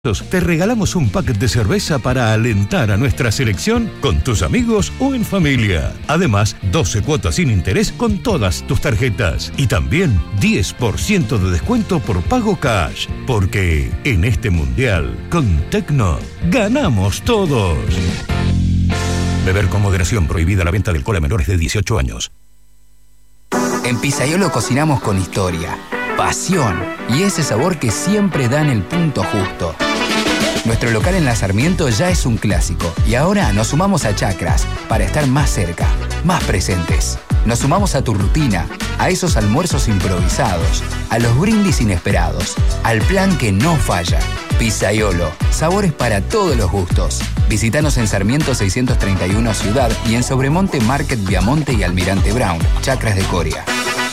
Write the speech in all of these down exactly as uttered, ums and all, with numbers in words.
Te regalamos un pack de cerveza para alentar a nuestra selección con tus amigos o en familia. Además, doce cuotas sin interés con todas tus tarjetas. Y también diez por ciento de descuento por pago cash. Porque en este mundial, con Tecno, ganamos todos. Beber con moderación. Prohibida la venta de alcohol a menores de dieciocho años. En Pizzaiolo cocinamos con historia, pasión y ese sabor que siempre dan el punto justo. Nuestro local en La Sarmiento ya es un clásico y ahora nos sumamos a Chacras para estar más cerca, más presentes. Nos sumamos a tu rutina, a esos almuerzos improvisados, a los brindis inesperados, al plan que no falla. Pizzaiolo, sabores para todos los gustos. Visítanos en Sarmiento seiscientos treinta y uno Ciudad y en Sobremonte Market Viamonte y Almirante Brown, Chacras de Coria.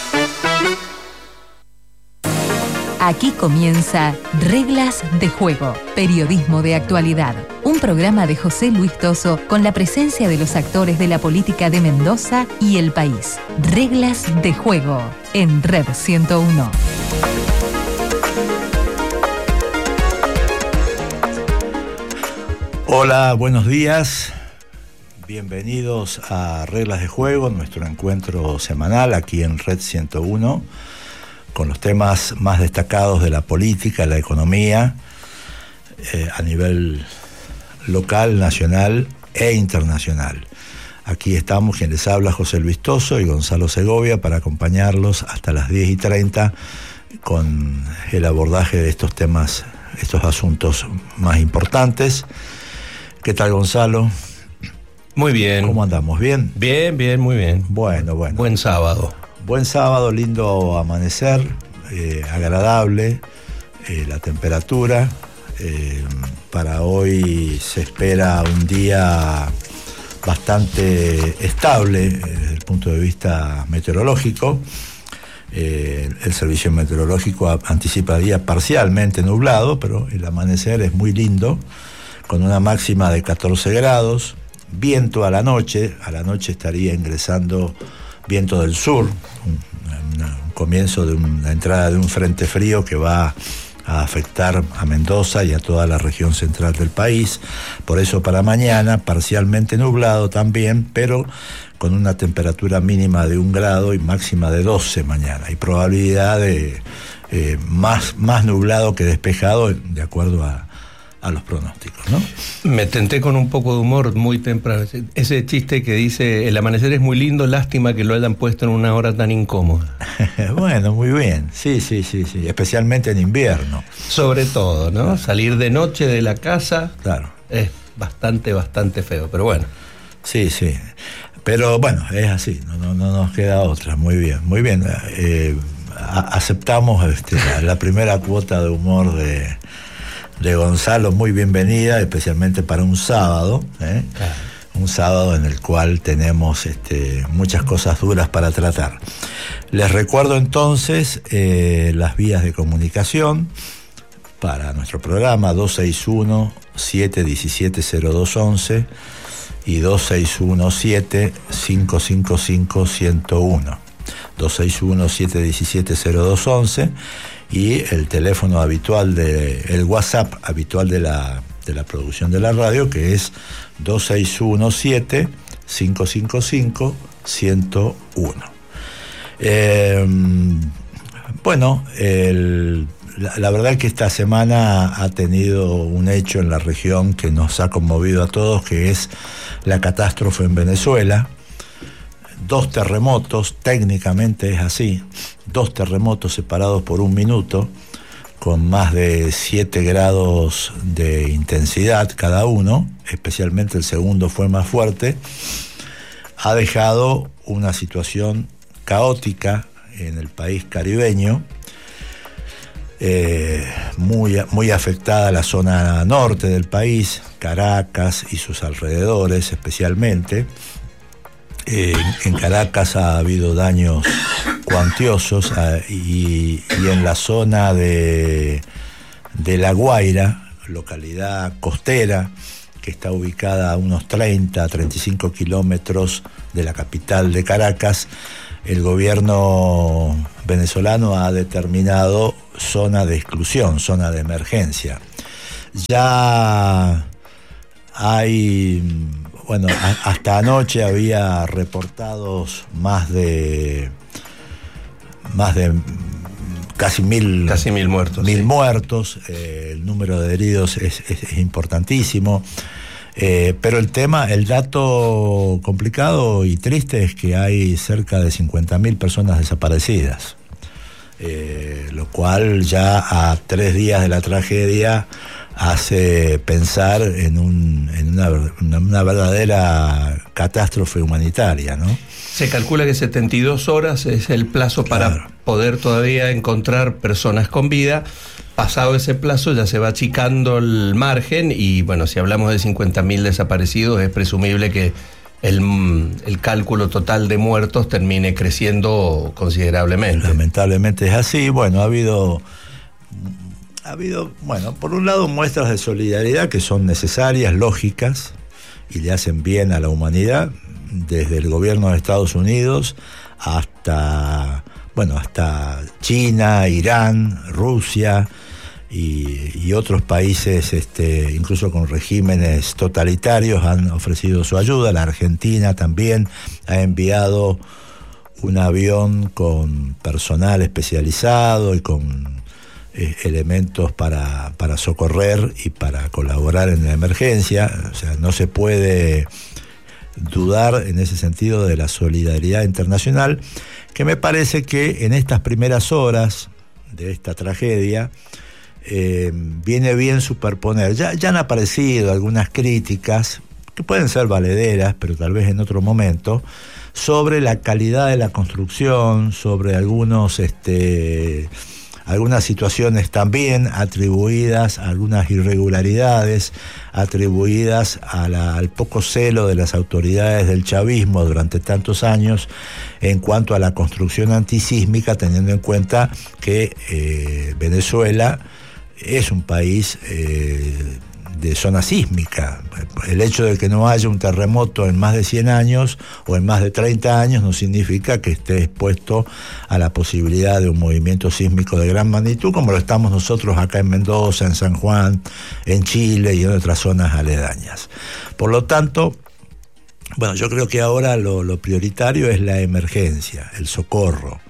Aquí comienza Reglas de Juego, periodismo de actualidad. Un programa de José Luis Toso con la presencia de los actores de la política de Mendoza y el país. Reglas de Juego en Red ciento uno. Hola, buenos días. Bienvenidos a Reglas de Juego, nuestro encuentro semanal aquí en Red ciento uno. Con los temas más destacados de la política, la economía, eh, a nivel local, nacional e internacional. Aquí estamos, quien les habla, José Luis Toso y Gonzalo Segovia, para acompañarlos hasta las diez y treinta con el abordaje de estos temas, estos asuntos más importantes. ¿Qué tal, Gonzalo? Muy bien. ¿Cómo andamos? ¿Bien? Bien, bien, muy bien. Bueno, bueno. Buen sábado. Buen sábado, lindo amanecer, eh, agradable, eh, la temperatura. Eh, para hoy se espera un día bastante estable eh, desde el punto de vista meteorológico. Eh, el servicio meteorológico anticipa día parcialmente nublado, pero el amanecer es muy lindo, con una máxima de catorce grados, viento a la noche, a la noche estaría ingresando viento del sur, un, una, un comienzo de una entrada de un frente frío que va a afectar a Mendoza y a toda la región central del país. Por eso para mañana parcialmente nublado también, pero con una temperatura mínima de un grado y máxima de doce mañana. Y probabilidad de eh, más, más nublado que despejado, de acuerdo a a los pronósticos, ¿no? Me tenté con un poco de humor muy temprano. Ese chiste que dice, el amanecer es muy lindo, lástima que lo hayan puesto en una hora tan incómoda. Bueno, muy bien. Sí, sí, sí, sí. Especialmente en invierno. Sobre todo, ¿no? Claro. Salir de noche de la casa, claro, es bastante, bastante feo, pero bueno. Sí, sí. Pero bueno, es así, no, no, no nos queda otra. Muy bien, muy bien. Eh, a, aceptamos este, la, la primera cuota de humor de... de Gonzalo, muy bienvenida, especialmente para un sábado, ¿eh? Claro. Un sábado en el cual tenemos este, muchas cosas duras para tratar. Les recuerdo entonces eh, las vías de comunicación para nuestro programa: dos seis uno, siete uno siete, cero dos once y dos seis uno, siete cinco cinco cinco, uno cero uno. dos seis uno, siete uno siete, cero dos once y el teléfono habitual, de el WhatsApp habitual de la, de la producción de la radio, que es dos seis uno, siete cinco cinco cinco, uno cero uno. Eh, bueno, el, la, la verdad es que esta semana ha tenido un hecho en la región que nos ha conmovido a todos, que es la catástrofe en Venezuela. Dos terremotos, técnicamente es así, dos terremotos separados por un minuto, con más de siete grados de intensidad cada uno, especialmente el segundo fue más fuerte, ha dejado una situación caótica en el país caribeño, eh, muy, muy afectada la zona norte del país, Caracas y sus alrededores especialmente. Eh, en Caracas ha habido daños cuantiosos eh, y, y en la zona de, de La Guaira, localidad costera, que está ubicada a unos treinta a treinta y cinco kilómetros de la capital de Caracas, el gobierno venezolano ha determinado zona de exclusión, zona de emergencia. ya hay, bueno, a, hasta anoche había reportados más de más de casi mil casi mil muertos. Mil sí. muertos, eh, el número de heridos es, es, es importantísimo. Eh, pero el tema, el dato complicado y triste es que hay cerca de cincuenta mil personas desaparecidas, eh, lo cual ya a tres días de la tragedia hace pensar en, un, en una, una, una verdadera catástrofe humanitaria, ¿no? Se calcula que setenta y dos horas es el plazo para claro. poder todavía encontrar personas con vida. Pasado ese plazo ya se va achicando el margen y bueno, si hablamos de cincuenta mil desaparecidos es presumible que el, el cálculo total de muertos termine creciendo considerablemente. Lamentablemente es así. Bueno, ha habido, ha habido, bueno, por un lado muestras de solidaridad que son necesarias, lógicas y le hacen bien a la humanidad, desde el gobierno de Estados Unidos hasta, bueno, hasta China, Irán, Rusia y, y otros países, este, incluso con regímenes totalitarios, han ofrecido su ayuda. La Argentina también ha enviado un avión con personal especializado y con eh, elementos para, para socorrer y para colaborar en la emergencia. O sea, no se puede dudar en ese sentido de la solidaridad internacional, que me parece que en estas primeras horas de esta tragedia eh, viene bien superponer. Ya, ya han aparecido algunas críticas que pueden ser valederas, pero tal vez en otro momento, sobre la calidad de la construcción, sobre algunos este algunas situaciones también atribuidas a algunas irregularidades, atribuidas a la, al poco celo de las autoridades del chavismo durante tantos años en cuanto a la construcción antisísmica, teniendo en cuenta que eh, Venezuela es un país eh, de zona sísmica. El hecho de que no haya un terremoto en más de cien años o en más de treinta años no significa que esté expuesto a la posibilidad de un movimiento sísmico de gran magnitud, como lo estamos nosotros acá en Mendoza, en San Juan, en Chile y en otras zonas aledañas. Por lo tanto, bueno, yo creo que ahora lo, lo prioritario es la emergencia, el socorro,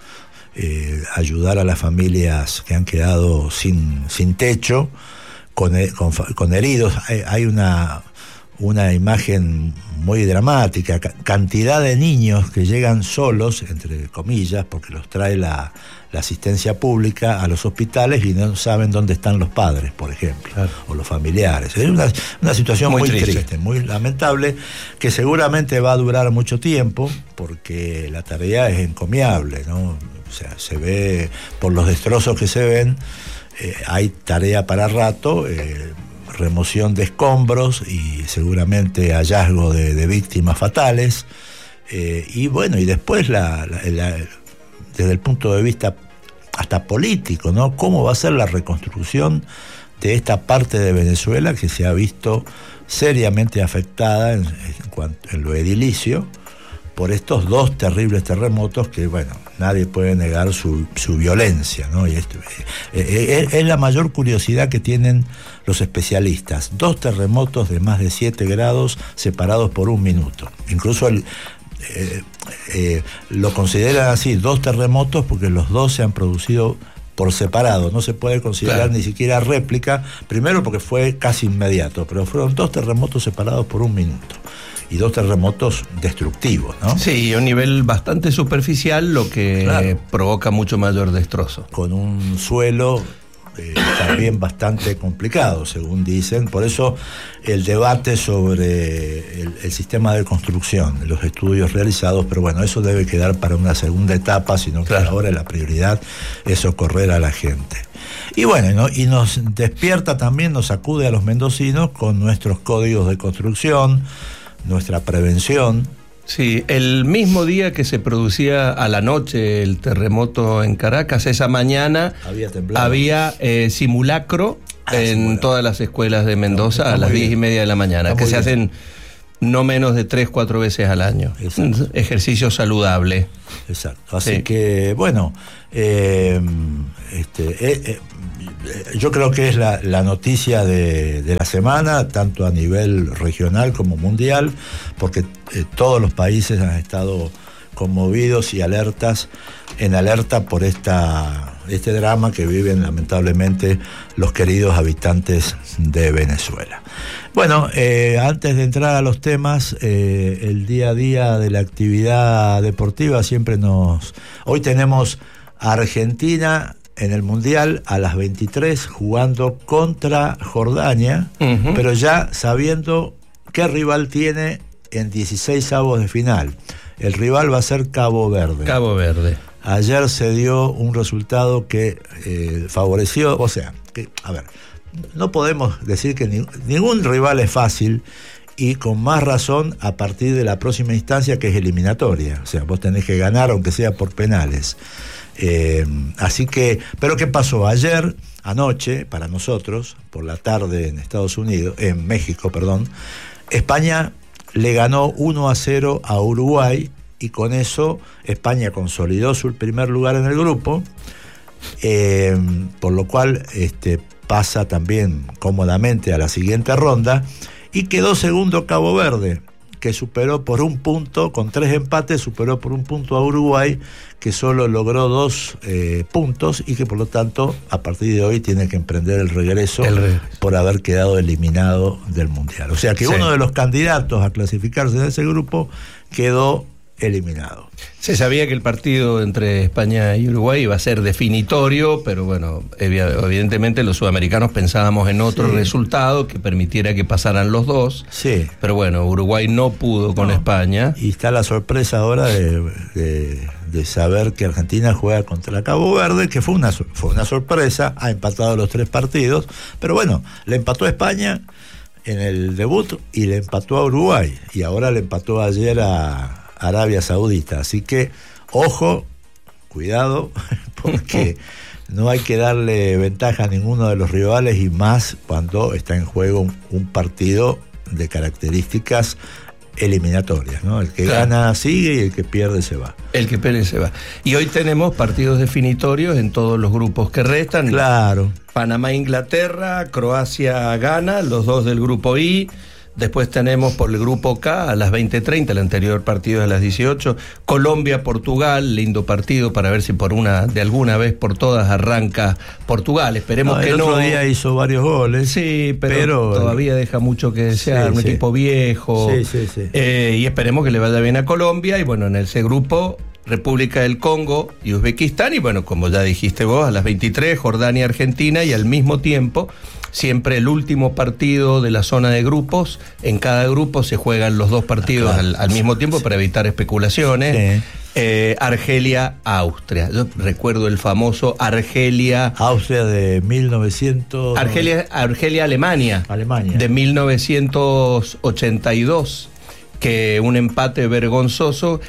eh, ayudar a las familias que han quedado sin, sin techo, Con, con, con heridos. Hay, hay una, una imagen muy dramática, cantidad de niños que llegan solos, entre comillas, porque los trae la, la asistencia pública a los hospitales y no saben dónde están los padres, por ejemplo, claro. o los familiares. Es una, una situación muy, muy triste. triste, muy lamentable, que seguramente va a durar mucho tiempo, porque la tarea es encomiable, ¿no? O sea, se ve, por los destrozos que se ven, Eh, hay tarea para rato, eh, remoción de escombros y seguramente hallazgo de, de víctimas fatales, eh, y bueno, y después la, la, la, desde el punto de vista hasta político, ¿no? ¿Cómo va a ser la reconstrucción de esta parte de Venezuela que se ha visto seriamente afectada en, en, cuanto, en lo edilicio por estos dos terribles terremotos que, bueno, nadie puede negar su, su violencia, ¿no? Y esto, eh, eh, es la mayor curiosidad que tienen los especialistas. Dos terremotos de más de siete grados separados por un minuto. Incluso el, eh, eh, lo consideran así, dos terremotos, porque los dos se han producido por separado. No se puede considerar claro. ni siquiera réplica, primero porque fue casi inmediato, pero fueron dos terremotos separados por un minuto. Y dos terremotos destructivos, ¿no? Sí, a un nivel bastante superficial, lo que claro. provoca mucho mayor destrozo. Con un suelo eh, también bastante complicado, según dicen. Por eso el debate sobre el, el sistema de construcción, los estudios realizados, pero bueno, eso debe quedar para una segunda etapa, sino que claro. ahora la prioridad es socorrer a la gente. Y bueno, ¿no? y nos despierta también, nos sacude a los mendocinos con nuestros códigos de construcción, nuestra prevención. Sí, el mismo día que se producía a la noche el terremoto en Caracas, esa mañana había, había eh, simulacro ah, en simulacro. todas las escuelas de Mendoza no, a las diez y media de la mañana, que se hacen no menos de tres, cuatro veces al año. Exacto. Un ejercicio saludable. Exacto. Así sí. que, bueno, eh, este, eh, eh, yo creo que es la, la noticia de, de la semana, tanto a nivel regional como mundial, porque eh, todos los países han estado conmovidos y alertas, en alerta por esta, este drama que viven lamentablemente los queridos habitantes de Venezuela. Bueno, eh, antes de entrar a los temas, eh, el día a día de la actividad deportiva siempre nos... Hoy tenemos a Argentina en el Mundial a las veintitrés jugando contra Jordania, uh-huh. pero ya sabiendo qué rival tiene en dieciséis avos de final. El rival va a ser Cabo Verde. Cabo Verde. Ayer se dio un resultado que eh, favoreció, o sea, que, a ver, no podemos decir que ni, ningún rival es fácil, y con más razón a partir de la próxima instancia, que es eliminatoria. O sea, vos tenés que ganar aunque sea por penales. Eh, así que, pero ¿qué pasó? Ayer, anoche, para nosotros, por la tarde en Estados Unidos, en México, perdón, España le ganó uno a cero a Uruguay, y con eso España consolidó su primer lugar en el grupo, eh, por lo cual este, pasa también cómodamente a la siguiente ronda, y quedó segundo Cabo Verde, que superó por un punto, con tres empates, superó por un punto a Uruguay, que solo logró dos eh, puntos, y que por lo tanto a partir de hoy tiene que emprender el regreso, el regreso. por haber quedado eliminado del Mundial. O sea que sí. uno de los candidatos a clasificarse en ese grupo quedó eliminado. Se sabía que el partido entre España y Uruguay iba a ser definitorio, pero bueno, evidentemente los sudamericanos pensábamos en otro sí. resultado que permitiera que pasaran los dos. Sí. Pero bueno, Uruguay no pudo con no. España. Y está la sorpresa ahora de, de, de saber que Argentina juega contra Cabo Verde, que fue una, fue una sorpresa, ha empatado los tres partidos, pero bueno, le empató a España en el debut y le empató a Uruguay, y ahora le empató ayer a Arabia Saudita, así que ojo, cuidado, porque no hay que darle ventaja a ninguno de los rivales, y más cuando está en juego un, un partido de características eliminatorias, ¿no? El que claro. gana sigue y el que pierde se va. El que pierde se va. Y hoy tenemos partidos definitorios en todos los grupos que restan. Claro. Panamá, Inglaterra, Croacia, Ghana, los dos del grupo I. Después tenemos por el grupo K a las veinte treinta, el anterior partido a las dieciocho, Colombia, Portugal, lindo partido para ver si por una, de alguna vez por todas arranca Portugal. Esperemos no, que no. El otro día hizo varios goles. Sí, pero, pero todavía deja mucho que desear, sí, un sí. equipo viejo. Sí, sí, sí. Eh, y esperemos que le vaya bien a Colombia. Y bueno, en ese grupo, República del Congo y Uzbekistán. Y bueno, como ya dijiste vos, a las veintitrés, Jordania, Argentina, y al mismo tiempo siempre el último partido de la zona de grupos. En cada grupo se juegan los dos partidos claro. al, al mismo tiempo sí. para evitar especulaciones. Sí. Eh, Argelia-Austria. Yo recuerdo el famoso Argelia... Austria de mil novecientos... Argelia, Argelia-Alemania. Alemania. De mil novecientos ochenta y dos. Que un empate vergonzoso.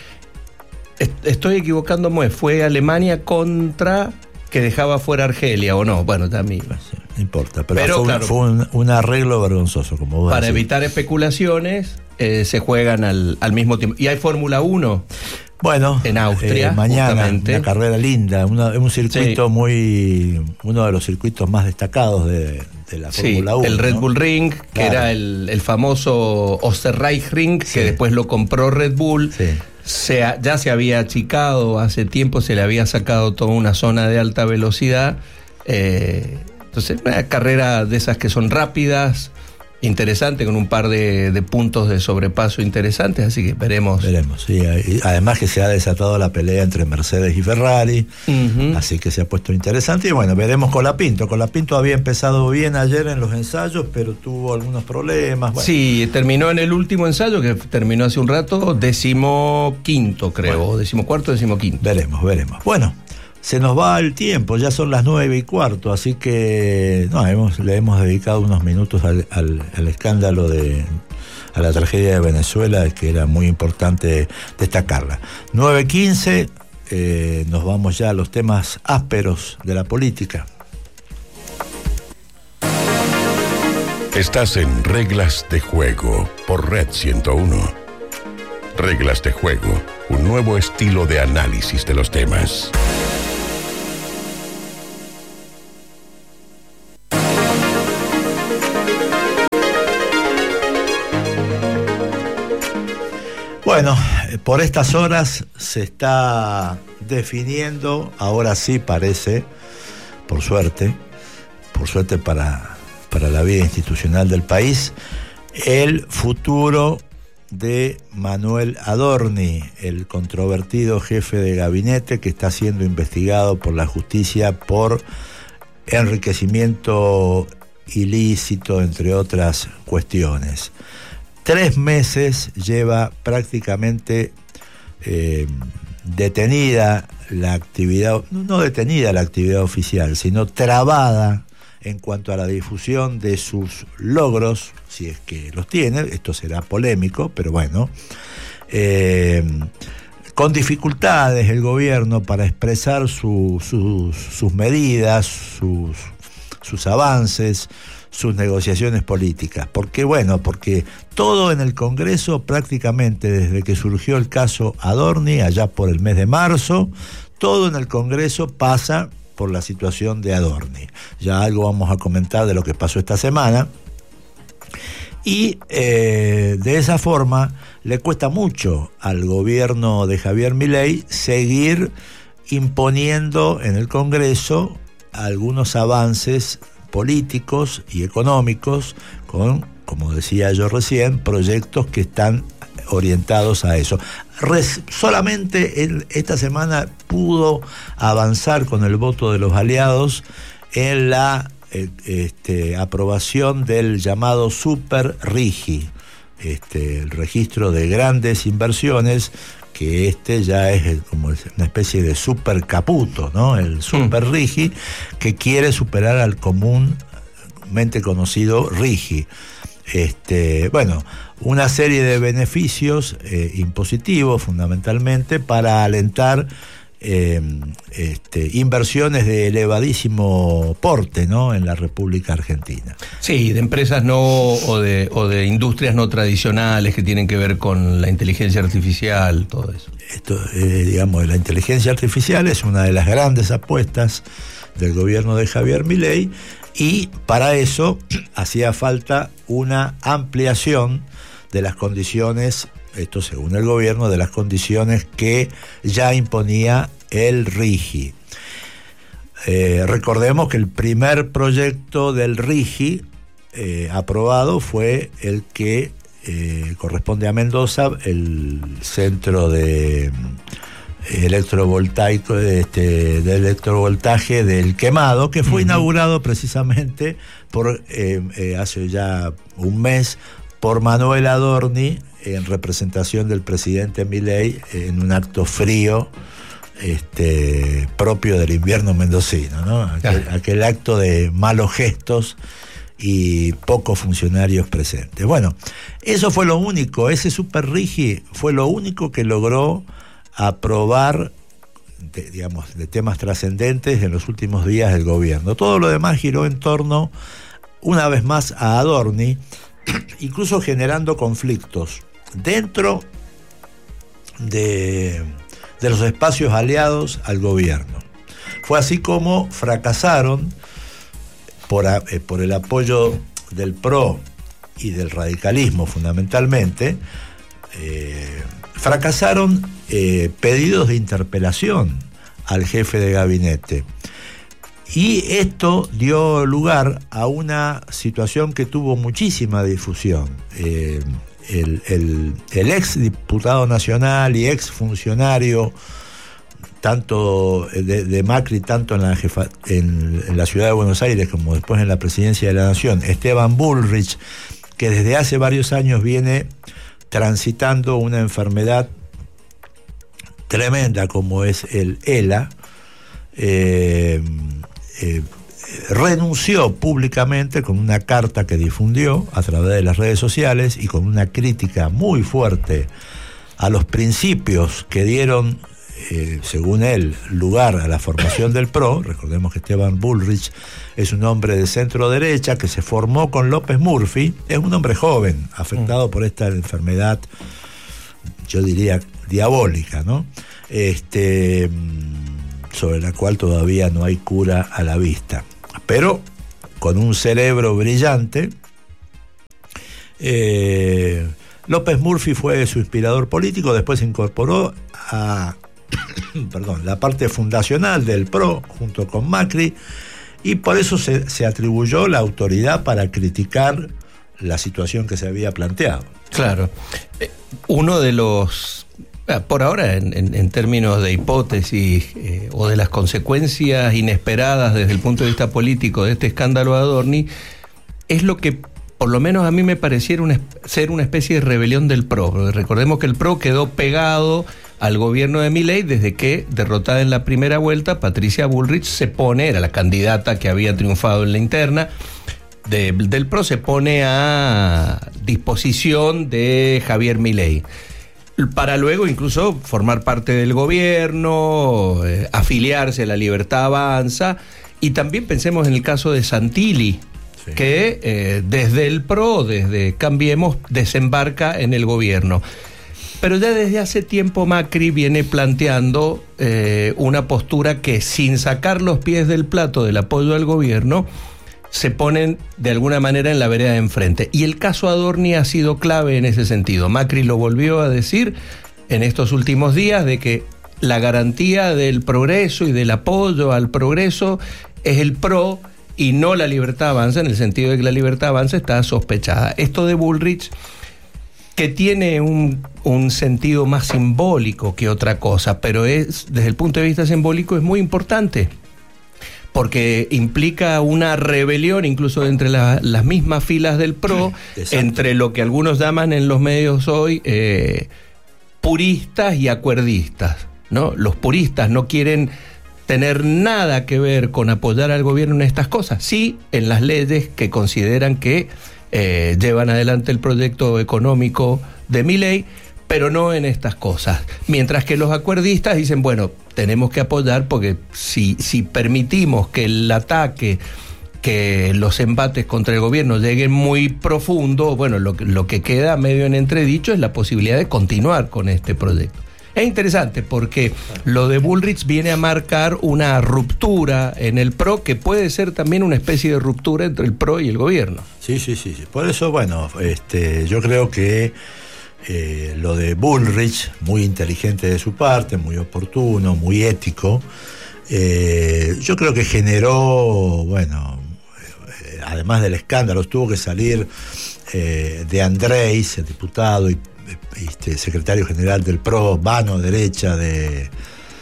Estoy equivocándome. Fue Alemania contra... que dejaba fuera Argelia, ¿o no? Bueno, también... No importa, pero, pero fue, claro, un, fue un, un arreglo vergonzoso, como vos para decís. Evitar especulaciones, eh, se juegan al, al mismo tiempo. Y hay Fórmula uno. Bueno, en Austria, eh, mañana, justamente. Una carrera linda, una, un circuito sí. muy... uno de los circuitos más destacados de, de la sí, Fórmula uno. El Red ¿no? Bull Ring, que claro. era el, el famoso Österreich-Ring, sí. que después lo compró Red Bull. Sí. Se, ya se había achicado hace tiempo, se le había sacado toda una zona de alta velocidad. Eh, entonces, una carrera de esas que son rápidas, interesante, con un par de, de puntos de sobrepaso interesantes, así que veremos. Veremos, sí. Además que se ha desatado la pelea entre Mercedes y Ferrari, uh-huh. así que se ha puesto interesante. Y bueno, veremos Colapinto. Colapinto había empezado bien ayer en los ensayos, pero tuvo algunos problemas. Bueno. Sí, terminó en el último ensayo, que terminó hace un rato, decimoquinto, creo, bueno. decimocuarto, decimoquinto. Veremos, veremos. Bueno, se nos va el tiempo, ya son las nueve y cuarto, así que no, hemos, le hemos dedicado unos minutos al, al, al escándalo de, a la tragedia de Venezuela, que era muy importante destacarla. nueve quince, eh, nos vamos ya a los temas ásperos de la política. Estás en Reglas de Juego por Red ciento uno. Reglas de Juego, un nuevo estilo de análisis de los temas. Bueno, por estas horas se está definiendo, ahora sí parece, por suerte, por suerte para, para la vida institucional del país, el futuro de Manuel Adorni, el controvertido jefe de gabinete que está siendo investigado por la justicia por enriquecimiento ilícito, entre otras cuestiones. Tres meses lleva prácticamente eh, detenida la actividad, no detenida la actividad oficial, sino trabada en cuanto a la difusión de sus logros, si es que los tiene, esto será polémico, pero bueno, eh, con dificultades el gobierno para expresar su, su, sus medidas, sus, sus avances, sus negociaciones políticas. ¿Por qué? Bueno, porque todo en el Congreso, prácticamente desde que surgió el caso Adorni, allá por el mes de marzo, todo en el Congreso pasa por la situación de Adorni. Ya algo vamos a comentar de lo que pasó esta semana. Y eh, de esa forma le cuesta mucho al gobierno de Javier Milei seguir imponiendo en el Congreso algunos avances políticos y económicos con, como decía yo recién, proyectos que están orientados a eso. Res, solamente en esta semana pudo avanzar con el voto de los aliados en la eh, este, aprobación del llamado Super RIGI, este, el registro de grandes inversiones, que este ya es como una especie de super caputo, ¿no? El Super mm. RIGI, que quiere superar al comúnmente conocido RIGI. Este, bueno, una serie de beneficios eh, impositivos fundamentalmente para alentar eh, este, inversiones de elevadísimo porte, ¿no?, en la República Argentina. Sí, de empresas no o de, o de industrias no tradicionales que tienen que ver con la inteligencia artificial, todo eso. Esto, eh, digamos, la inteligencia artificial es una de las grandes apuestas del gobierno de Javier Milei, y para eso hacía falta una ampliación de las condiciones, esto según el gobierno, de las condiciones que ya imponía el RIGI. Eh, recordemos que el primer proyecto del RIGI eh, aprobado fue el que eh, corresponde a Mendoza, el centro de electrovoltaico, este, de electrovoltaje del Quemado, que fue uh-huh. inaugurado precisamente por eh, eh, hace ya un mes por Manuel Adorni, en representación del presidente Milei, en un acto frío este, propio del invierno mendocino, ¿no? Aquel, aquel acto de malos gestos y pocos funcionarios presentes. Bueno, eso fue lo único, ese Super RIGI fue lo único que logró aprobar, de, digamos, de temas trascendentes en los últimos días del gobierno. Todo lo demás giró en torno, una vez más, a Adorni, incluso generando conflictos dentro de, de los espacios aliados al gobierno. Fue así como fracasaron, por, eh, por el apoyo del P R O y del radicalismo fundamentalmente, eh, fracasaron eh, pedidos de interpelación al jefe de gabinete. Y esto dio lugar a una situación que tuvo muchísima difusión. Eh, el, el, el ex diputado nacional y ex funcionario tanto de, de Macri, tanto en la, jefa, en, en la ciudad de Buenos Aires como después en la presidencia de la Nación, Esteban Bullrich, que desde hace varios años viene transitando una enfermedad tremenda como es el ELA, eh, eh, renunció públicamente con una carta que difundió a través de las redes sociales y con una crítica muy fuerte a los principios que dieron eh, según él, lugar a la formación del P R O. Recordemos que Esteban Bullrich es un hombre de centro derecha que se formó con López Murphy. Es un hombre joven, afectado mm. por esta enfermedad, yo diría, diabólica, ¿no? Este, sobre la cual todavía no hay cura a la vista. Pero con un cerebro brillante. Eh, López Murphy fue su inspirador político, después se incorporó a perdón, la parte fundacional del P R O junto con Macri, y por eso se, se atribuyó la autoridad para criticar la situación que se había planteado. Claro. Uno de los, por ahora en, en, en términos de hipótesis eh, o de las consecuencias inesperadas desde el punto de vista político de este escándalo de Adorni, es lo que por lo menos a mí me pareciera una, ser una especie de rebelión del P R O. Porque recordemos que el P R O quedó pegado al gobierno de Milei desde que, derrotada en la primera vuelta, Patricia Bullrich se pone, era la candidata que había triunfado en la interna de, del P R O, se pone a disposición de Javier Milei, para luego incluso formar parte del gobierno, eh, afiliarse a La Libertad Avanza, y también pensemos en el caso de Santilli, sí, que eh, desde el P R O, desde Cambiemos, desembarca en el gobierno. Pero ya desde hace tiempo Macri viene planteando eh, una postura que, sin sacar los pies del plato del apoyo al gobierno, se ponen de alguna manera en la vereda de enfrente. Y el caso Adorni ha sido clave en ese sentido. Macri lo volvió a decir en estos últimos días, de que la garantía del progreso y del apoyo al progreso es el P R O y no La Libertad Avanza, en el sentido de que La Libertad Avanza está sospechada. Esto de Bullrich, que tiene un, un sentido más simbólico que otra cosa, pero es, desde el punto de vista simbólico, es muy importante, porque implica una rebelión incluso entre la, las mismas filas del P R O, sí, entre lo que algunos llaman en los medios hoy eh, puristas y acuerdistas, ¿no? Los puristas no quieren tener nada que ver con apoyar al gobierno en estas cosas, sí en las leyes que consideran que Eh, llevan adelante el proyecto económico de Milei, pero no en estas cosas. Mientras que los acuerdistas dicen, bueno, tenemos que apoyar porque si, si permitimos que el ataque, que los embates contra el gobierno lleguen muy profundo, bueno, lo, lo que queda medio en entredicho es la posibilidad de continuar con este proyecto. Es interesante porque lo de Bullrich viene a marcar una ruptura en el P R O, que puede ser también una especie de ruptura entre el P R O y el gobierno. Sí, sí, sí. sí. Por eso, bueno, este, yo creo que eh, lo de Bullrich, muy inteligente de su parte, muy oportuno, muy ético, eh, yo creo que generó, bueno, eh, además del escándalo, tuvo que salir eh, de Andrés, el diputado y Este, secretario general del P R O, mano derecha de,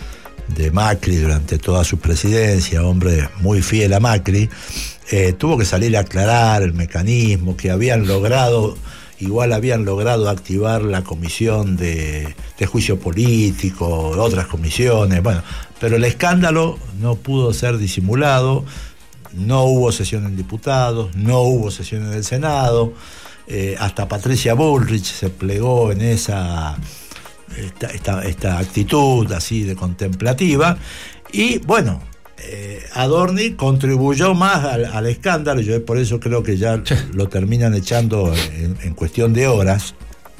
de Macri durante toda su presidencia, hombre muy fiel a Macri, eh, tuvo que salir a aclarar el mecanismo, que habían logrado, igual habían logrado activar la comisión de, de juicio político, otras comisiones, bueno, pero el escándalo no pudo ser disimulado, no hubo sesión en diputados, no hubo sesión en el Senado. Eh, hasta Patricia Bullrich se plegó en esa esta, esta, esta actitud así de contemplativa, y bueno, eh, Adorni contribuyó más al, al escándalo. Yo por eso creo que ya lo terminan echando en, en cuestión de horas,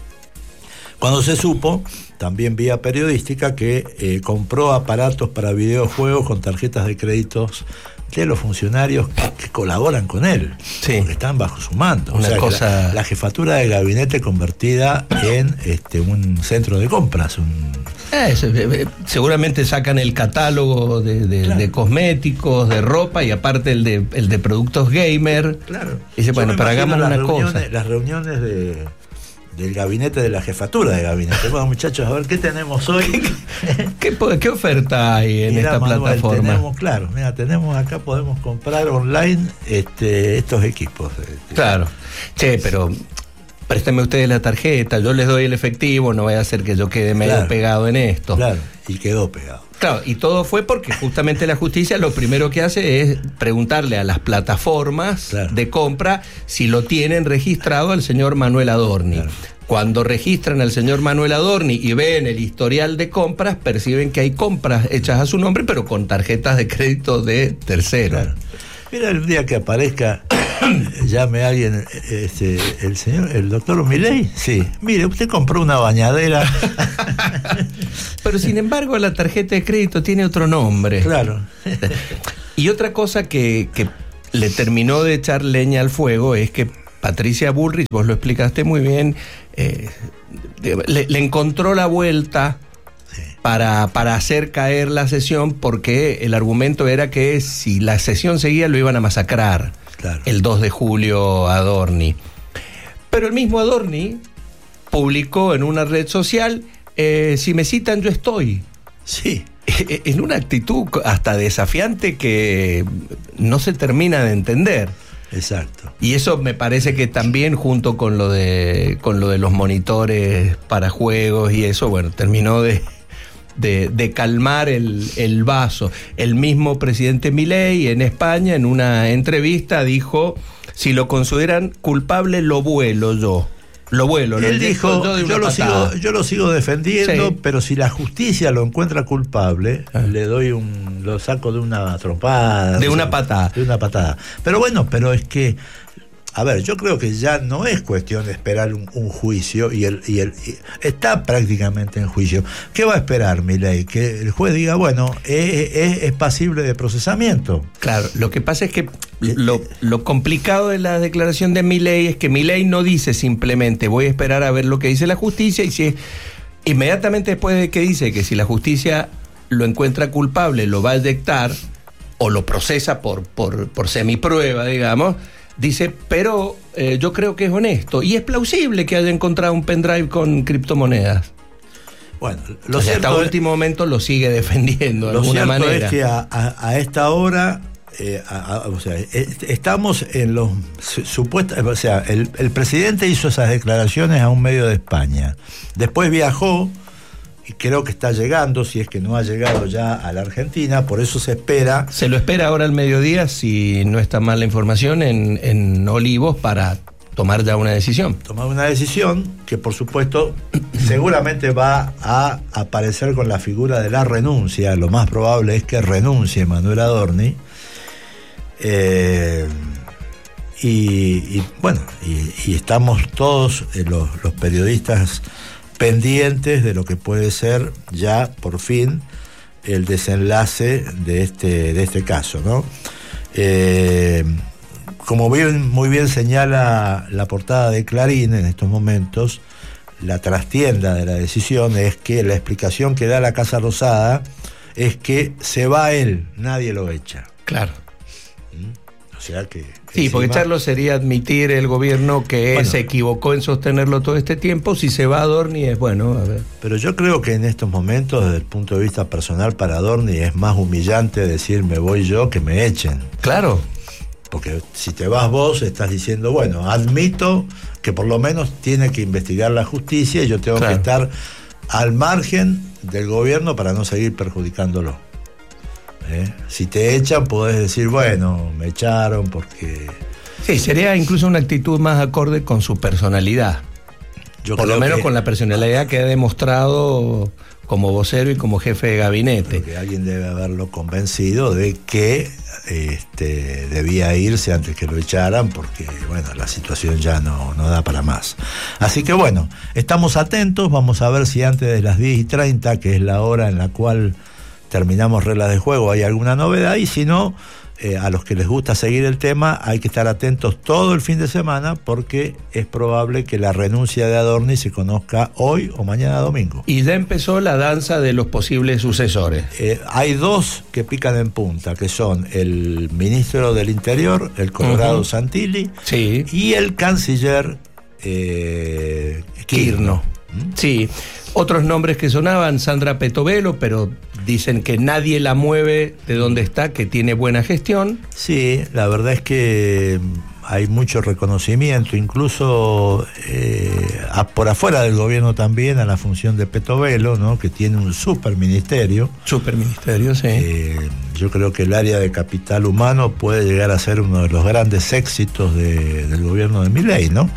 cuando se supo, también vía periodística, que eh, compró aparatos para videojuegos con tarjetas de créditos de los funcionarios que, que colaboran con él, sí, porque están bajo su mando. Una o sea, cosa... la, la jefatura de gabinete convertida en este un centro de compras. Un... Eh, seguramente sacan el catálogo de, de, claro, de cosméticos, de ropa, y aparte el de, el de productos gamer. Claro. Y dice, bueno, pero hagamos una cosa. Las reuniones de... del gabinete, de la jefatura de gabinete. Bueno, muchachos, a ver qué tenemos hoy. ¿Qué, qué, qué oferta hay en mirá, esta Manuel, plataforma? Tenemos, claro, mira, tenemos acá, podemos comprar online este, estos equipos. Este. Claro. Che, pero préstame ustedes la tarjeta, yo les doy el efectivo, no vaya a ser que yo quede medio claro, pegado en esto. Claro, y quedó pegado. Claro, y todo fue porque justamente la justicia lo primero que hace es preguntarle a las plataformas claro, de compra si lo tienen registrado al señor Manuel Adorni. Claro. Cuando registran al señor Manuel Adorni y ven el historial de compras, perciben que hay compras hechas a su nombre, pero con tarjetas de crédito de terceros. Claro. Mira, el día que aparezca, llame a alguien, este, el señor, el doctor Milei, sí, mire, usted compró una bañadera. Pero sin embargo la tarjeta de crédito tiene otro nombre. Claro. Y otra cosa que, que le terminó de echar leña al fuego es que Patricia Bullrich, vos lo explicaste muy bien, eh, le, le encontró la vuelta sí. para, para hacer caer la sesión, porque el argumento era que si la sesión seguía lo iban a masacrar. Claro. El dos de julio Adorni. Pero el mismo Adorni publicó en una red social, eh, si me citan yo estoy. Sí. En una actitud hasta desafiante que no se termina de entender. Exacto. Y eso me parece que también, junto con lo de con lo de los monitores para juegos y eso, bueno, terminó de, de, de calmar el, el vaso. El mismo presidente Milei en España, en una entrevista, dijo: si lo consideran culpable, lo vuelo yo. Lo vuelo. Él lo dijo, yo, yo, lo sigo, yo lo sigo defendiendo, sí. pero si la justicia lo encuentra culpable, ah. le doy un, lo saco de una trompada. De una sea, patada. De una patada. Pero bueno, pero es que, a ver, yo creo que ya no es cuestión de esperar un, un juicio, y el, y el y está prácticamente en juicio. ¿Qué va a esperar Milei? Que el juez diga, bueno, es, es, es pasible de procesamiento. Claro, lo que pasa es que lo, lo complicado de la declaración de Milei es que Milei no dice simplemente voy a esperar a ver lo que dice la justicia, y si inmediatamente después de que dice que si la justicia lo encuentra culpable lo va a eyectar o lo procesa por, por, por semiprueba, digamos, dice, pero eh, yo creo que es honesto y es plausible que haya encontrado un pendrive con criptomonedas. Bueno, lo o sea, hasta es, último momento lo sigue defendiendo de lo alguna manera. Lo manera. cierto es que a, a, a esta hora, eh, a, a, o sea, estamos en los supuestos, o sea, el, el presidente hizo esas declaraciones a un medio de España. Después viajó, y creo que está llegando, si es que no ha llegado ya a la Argentina, por eso se espera. Se lo espera ahora al mediodía, si no está mal la información, en, en Olivos, para tomar ya una decisión. Tomar una decisión que, por supuesto, seguramente va a aparecer con la figura de la renuncia. Lo más probable es que renuncie Manuel Adorni. Eh, y, y bueno, y, y estamos todos eh, los, los periodistas pendientes de lo que puede ser ya por fin el desenlace de este, de este caso, ¿no? Eh, como bien, muy bien señala la portada de Clarín en estos momentos, la trastienda de la decisión es que la explicación que da la Casa Rosada es que se va él, nadie lo echa. Claro. O sea que... Sí, encima, porque echarlo sería admitir el gobierno que bueno, se equivocó en sostenerlo todo este tiempo. Si se va Adorni es bueno, a ver. Pero yo creo que en estos momentos, desde el punto de vista personal, para Adorni es más humillante decir me voy yo que me echen. Claro. Porque si te vas vos, estás diciendo, bueno, admito que por lo menos tiene que investigar la justicia y yo tengo claro. que estar al margen del gobierno para no seguir perjudicándolo. ¿Eh? Si te echan, podés decir, bueno, me echaron porque... Sí, sería incluso una actitud más acorde con su personalidad. Yo Por lo menos que... con la personalidad que ha demostrado como vocero y como jefe de gabinete. Que alguien debe haberlo convencido de que este, debía irse antes que lo echaran, porque bueno, la situación ya no, no da para más. Así que bueno, estamos atentos, vamos a ver si antes de las diez y treinta, que es la hora en la cual terminamos Reglas de Juego, hay alguna novedad, y si no, eh, a los que les gusta seguir el tema, hay que estar atentos todo el fin de semana, porque es probable que la renuncia de Adorni se conozca hoy o mañana domingo. Y ya empezó la danza de los posibles sucesores. Eh, hay dos que pican en punta, que son el ministro del Interior, el Colorado uh-huh. Santilli, sí. y el canciller eh, Quirno. ¿Mm? Sí. Otros nombres que sonaban, Sandra Petovelo, pero dicen que nadie la mueve de donde está, que tiene buena gestión. Sí, la verdad es que hay mucho reconocimiento, incluso eh, a, por afuera del gobierno también, a la función de Petovelo, ¿no? Que tiene un superministerio. Superministerio, sí. Eh, yo creo que el área de capital humano puede llegar a ser uno de los grandes éxitos de, del gobierno de Milei, ¿no?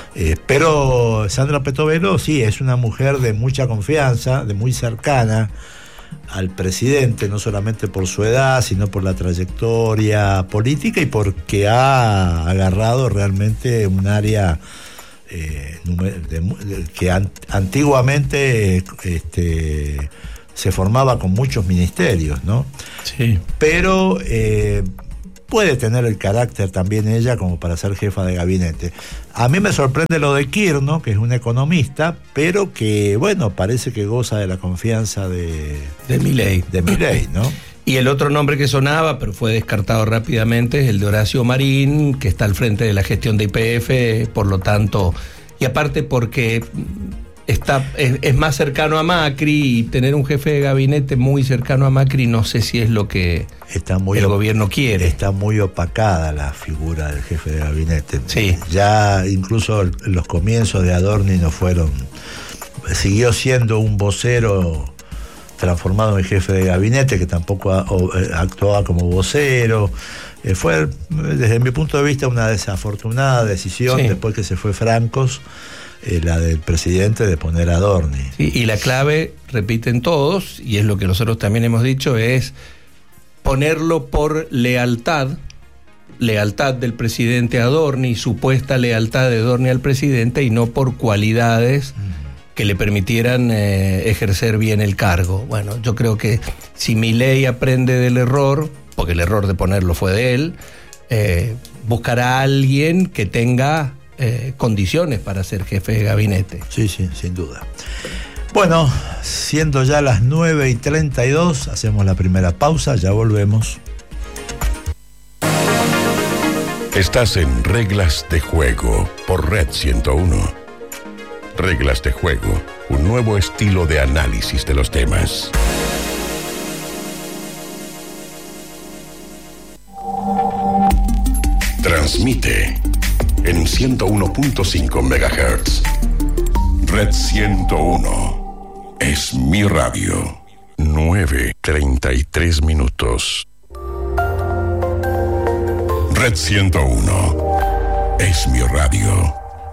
Eh, pero Sandra Petovelo sí es una mujer de mucha confianza, de muy cercana al presidente, no solamente por su edad, sino por la trayectoria política y porque ha agarrado realmente un área eh, de, de, que an, antiguamente este, se formaba con muchos ministerios, ¿no? Sí. Pero eh, puede tener el carácter también ella como para ser jefa de gabinete. A mí me sorprende lo de Kirchner, que es un economista, pero que, bueno, parece que goza de la confianza de... De Milei. De Milei, ¿no? Y el otro nombre que sonaba, pero fue descartado rápidamente, es el de Horacio Marín, que está al frente de la gestión de Y P F, por lo tanto... Y aparte porque... Está, es, es más cercano a Macri, y tener un jefe de gabinete muy cercano a Macri no sé si es lo que está muy el op- gobierno quiere. Está muy opacada la figura del jefe de gabinete. Sí. Ya incluso el, los comienzos de Adorni no fueron... Siguió siendo un vocero transformado en jefe de gabinete, que tampoco a, o, actuaba como vocero. Eh, fue, desde mi punto de vista, una desafortunada decisión, sí, después que se fue Francos, Eh, la del presidente de poner a Adorni. Sí, y la clave, repiten todos, y es lo que nosotros también hemos dicho, es ponerlo por lealtad, lealtad del presidente a Adorni, supuesta lealtad de Adorni al presidente, y no por cualidades mm. que le permitieran eh, ejercer bien el cargo. Bueno, yo creo que si Milei aprende del error, porque el error de ponerlo fue de él, eh, buscará a alguien que tenga Eh, condiciones para ser jefe de gabinete. Sí, sí, sin duda. Bueno, siendo ya las nueve y treinta y dos, hacemos la primera pausa, ya volvemos. Estás en Reglas de Juego por Red ciento uno. Reglas de Juego, un nuevo estilo de análisis de los temas. Transmite en ciento uno punto cinco megahertz. Red ciento uno es mi radio. nueve treinta y tres minutos. Red ciento uno es mi radio.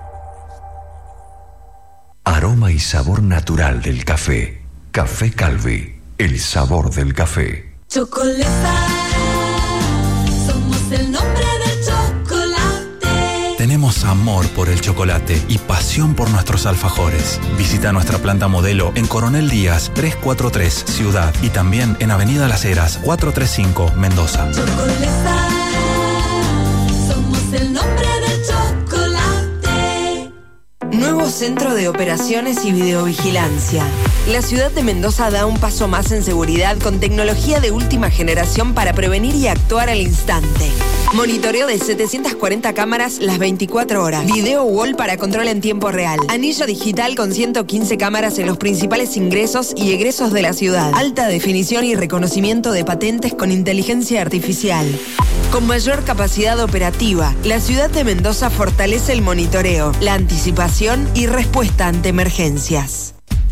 Aroma y sabor natural del café. Café Calvi, el sabor del café. Chocolata, somos el nombre del chocolate. Tenemos amor por el chocolate y pasión por nuestros alfajores. Visita nuestra planta modelo en Coronel Díaz trescientos cuarenta y tres, Ciudad, y también en Avenida Las Heras cuatrocientos treinta y cinco, Mendoza. Chocolata, somos el nombre del chocolate. Nuevo Centro de Operaciones y Videovigilancia. La ciudad de Mendoza da un paso más en seguridad con tecnología de última generación para prevenir y actuar al instante. Monitoreo de setecientas cuarenta cámaras las veinticuatro horas. Video wall para control en tiempo real. Anillo digital con ciento quince cámaras en los principales ingresos y egresos de la ciudad. Alta definición y reconocimiento de patentes con inteligencia artificial. Con mayor capacidad operativa, la ciudad de Mendoza fortalece el monitoreo, la anticipación y respuesta ante emergencias.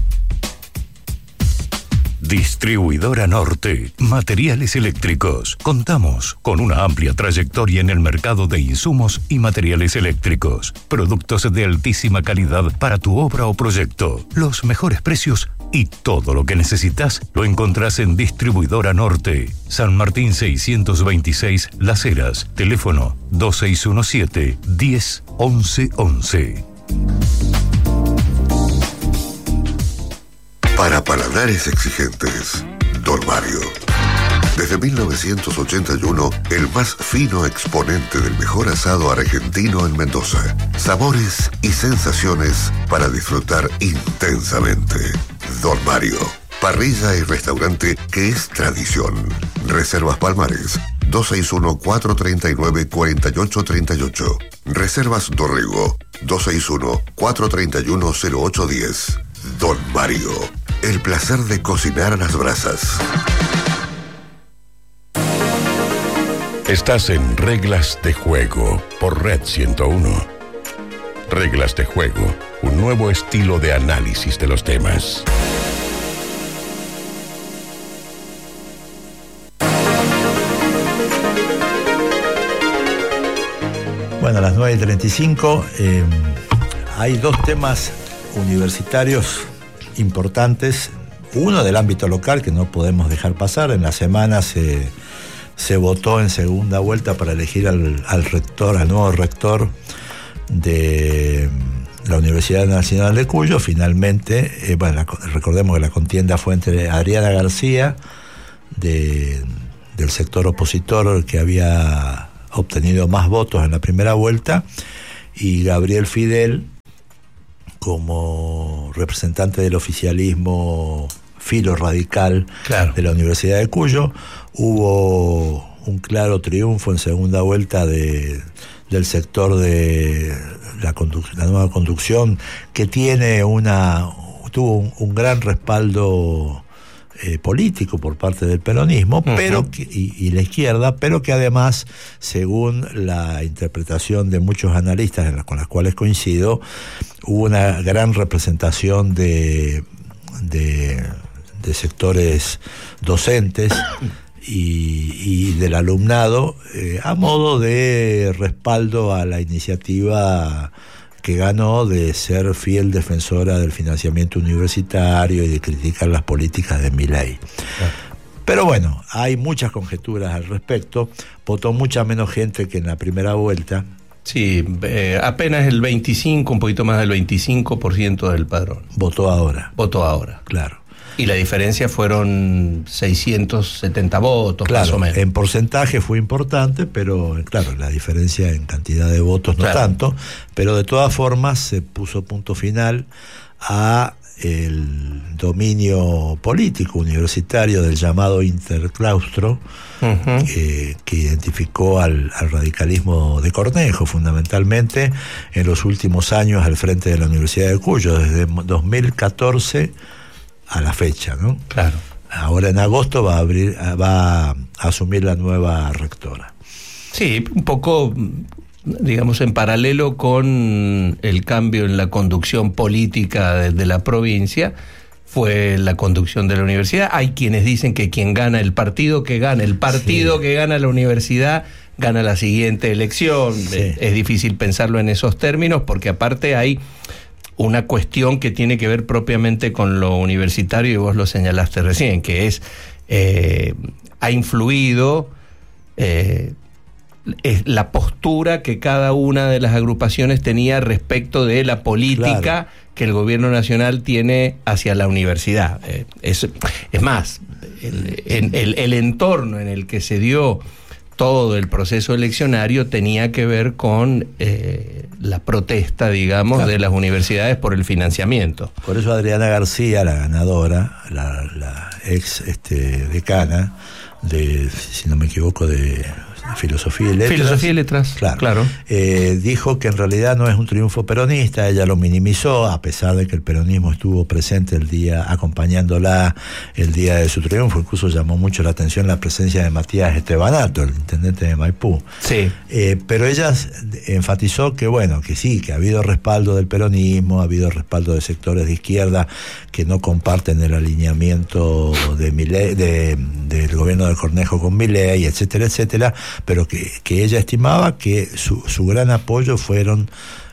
Distribuidora Norte, materiales eléctricos. Contamos con una amplia trayectoria en el mercado de insumos y materiales eléctricos. Productos de altísima calidad para tu obra o proyecto. Los mejores precios y todo lo que necesitas lo encontrás en Distribuidora Norte. San Martín seiscientos veintiséis, Las Heras. Teléfono dos seis uno siete, diez, once, once. Para paladares exigentes, Don Mario. Desde mil novecientos ochenta y uno, el más fino exponente del mejor asado argentino en Mendoza. Sabores y sensaciones para disfrutar intensamente. Don Mario. Parrilla y restaurante que es tradición. Reservas Palmares. dos seis uno, cuatro tres nueve, cuatro ocho tres ocho. Reservas Dorrego. dos seis uno, cuatro tres uno, cero ocho uno cero. Don Mario. El placer de cocinar a las brasas. Estás en Reglas de Juego por Red ciento uno. Reglas de Juego, un nuevo estilo de análisis de los temas. Bueno, a las nueve y treinta y cinco, eh, hay dos temas universitarios importantes. Uno del ámbito local que no podemos dejar pasar. En la semana se, se votó en segunda vuelta para elegir al, al rector, al nuevo rector de la Universidad Nacional de Cuyo. Finalmente, eh, bueno, la, recordemos que la contienda fue entre Adriana García, de, del sector opositor que había obtenido más votos en la primera vuelta, y Gabriel Fidel como representante del oficialismo filo radical, claro, de la Universidad de Cuyo. Hubo un claro triunfo en segunda vuelta de, del sector de la, la nueva conducción, que tiene una tuvo un, un gran respaldo eh, político por parte del peronismo, uh-huh, pero que, y, y la izquierda, pero que además, según la interpretación de muchos analistas en la, con las cuales coincido, hubo una gran representación de, de, de sectores docentes y, y del alumnado eh, a modo de respaldo a la iniciativa que ganó de ser fiel defensora del financiamiento universitario y de criticar las políticas de Milei. Claro. Pero bueno, hay muchas conjeturas al respecto. Votó mucha menos gente que en la primera vuelta. Sí, eh, apenas el veinticinco, un poquito más del veinticinco por ciento del padrón. Votó ahora. Votó ahora. Claro. Y la diferencia fueron seiscientos setenta votos, claro, más o menos. En porcentaje fue importante, pero claro, la diferencia en cantidad de votos no, claro, tanto. Pero de todas formas se puso punto final a el dominio político universitario del llamado interclaustro, uh-huh, eh, que identificó al, al radicalismo de Cornejo, fundamentalmente en los últimos años al frente de la Universidad de Cuyo, desde dos mil catorce a la fecha, ¿no? Claro. Ahora en agosto va a abrir, va a asumir la nueva rectora. Sí, un poco, digamos, en paralelo con el cambio en la conducción política de, de la provincia, fue la conducción de la universidad. Hay quienes dicen que quien gana el partido que gana, el partido sí. que gana la universidad gana la siguiente elección. Sí. Es, es difícil pensarlo en esos términos, porque aparte hay una cuestión que tiene que ver propiamente con lo universitario, y vos lo señalaste recién, que es, eh, ha influido eh, es la postura que cada una de las agrupaciones tenía respecto de la política, claro, que el gobierno nacional tiene hacia la universidad. Eh, es, es más, el, el, el entorno en el que se dio todo el proceso eleccionario tenía que ver con eh, la protesta, digamos, claro, de las universidades por el financiamiento. Por eso Adriana García, la ganadora, la, la ex este, decana de, si no me equivoco, de Filosofía y Letras. Filosofía y Letras, claro. claro. Eh, dijo que en realidad no es un triunfo peronista, ella lo minimizó, a pesar de que el peronismo estuvo presente el día, acompañándola el día de su triunfo. Incluso llamó mucho la atención la presencia de Matías Estebanato, el intendente de Maipú. Sí. Eh, pero ella enfatizó que, bueno, que sí, que ha habido respaldo del peronismo, ha habido respaldo de sectores de izquierda que no comparten el alineamiento de Milei, de, del gobierno de Cornejo con Milei, etcétera, etcétera, pero que, que ella estimaba que su, su gran apoyo fueron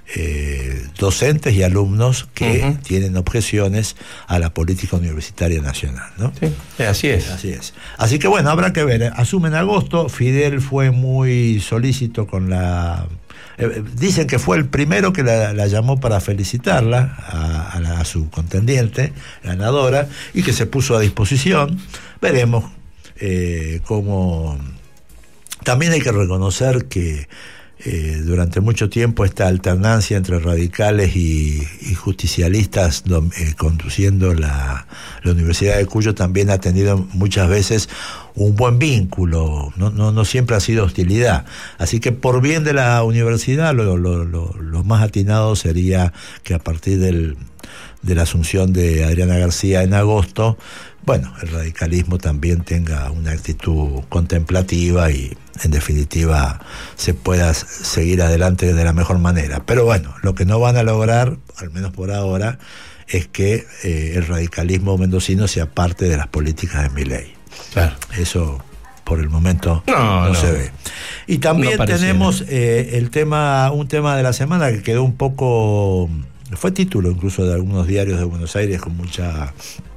eh, docentes y alumnos que uh-huh. tienen objeciones a la política universitaria nacional, ¿no? Sí, así es. Así es. Así que bueno, habrá que ver. Asume en agosto. Fidel fue muy solícito con la... Eh, dicen que fue el primero que la, la llamó para felicitarla a, a, la, a su contendiente ganadora, y que se puso a disposición. Veremos eh, cómo... También hay que reconocer que eh, durante mucho tiempo esta alternancia entre radicales y, y justicialistas eh, conduciendo la, la Universidad de Cuyo también ha tenido muchas veces un buen vínculo, no, no, no siempre ha sido hostilidad. Así que por bien de la universidad, lo, lo, lo, lo más atinado sería que a partir del, de la asunción de Adriana García en agosto, bueno, el radicalismo también tenga una actitud contemplativa y, en definitiva, se pueda seguir adelante de la mejor manera. Pero bueno, lo que no van a lograr, al menos por ahora, es que eh, el radicalismo mendocino sea parte de las políticas de Milei. Claro. Eso, por el momento, no, no, no se ve. Y también no tenemos eh, el tema, un tema de la semana que quedó un poco fue título incluso de algunos diarios de Buenos Aires con mucha...